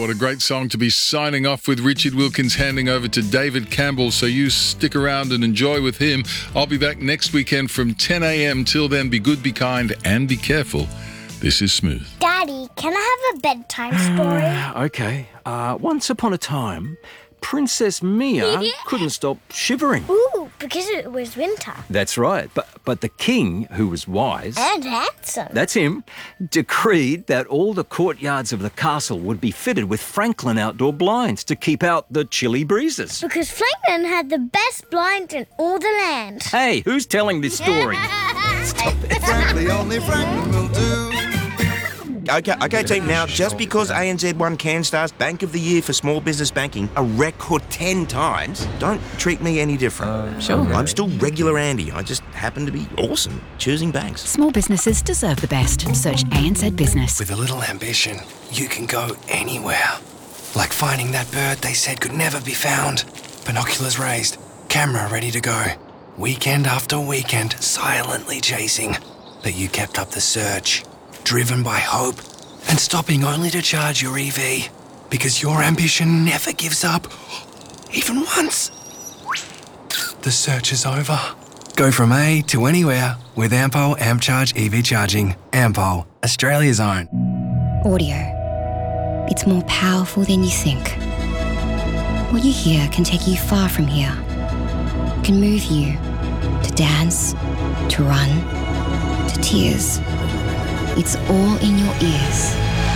what a great song to be signing off with. Richard Wilkins handing over to David Campbell, so you stick around and enjoy with him. I'll be back next weekend from 10 a.m. Till then, be good, be kind, and be careful. This is Smooth. Daddy, can I have a bedtime story? Okay. Once upon a time, Princess Mia couldn't stop shivering. Ooh, because it was winter. That's right. But the king, who was wise... And handsome. That's him, decreed that all the courtyards of the castle would be fitted with Franklin outdoor blinds to keep out the chilly breezes. Because Franklin had the best blinds in all the land. Hey, who's telling this story? Stop it. Frankly, only Franklin will do. Okay, team. Now, just because ANZ won CanStar's Bank of the Year for Small Business Banking a record 10 times, don't treat me any different. Sure. I'm still regular Andy. I just happen to be awesome choosing banks. Small businesses deserve the best. Search ANZ Business. With a little ambition, you can go anywhere. Like finding that bird they said could never be found. Binoculars raised, camera ready to go. Weekend after weekend, silently chasing. But you kept up the search. Driven by hope and stopping only to charge your EV because your ambition never gives up, even once. The search is over. Go from A to anywhere with Ampol AmpCharge EV charging. Ampol, Australia's own. Audio. It's more powerful than you think. What you hear can take you far from here. It can move you to dance, to run, to tears. It's all in your ears.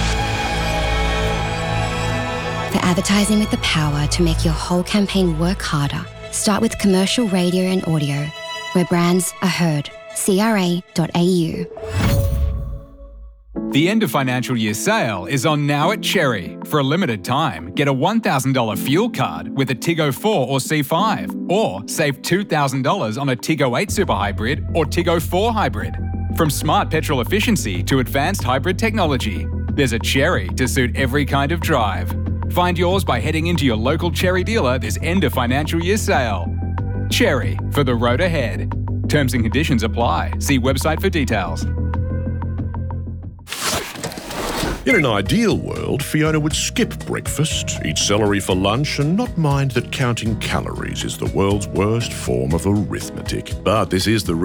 For advertising with the power to make your whole campaign work harder, start with commercial radio and audio, where brands are heard. CRA.au. The end of financial year sale is on now at Cherry. For a limited time, get a $1,000 fuel card with a Tiggo 4 or C5, or save $2,000 on a Tiggo 8 Super Hybrid or Tiggo 4 Hybrid. From smart petrol efficiency to advanced hybrid technology, there's a Cherry to suit every kind of drive. Find yours by heading into your local Cherry dealer this end of financial year sale. Cherry, for the road ahead. Terms and conditions apply. See website for details. In an ideal world, Fiona would skip breakfast, eat celery for lunch, and not mind that counting calories is the world's worst form of arithmetic. But this is the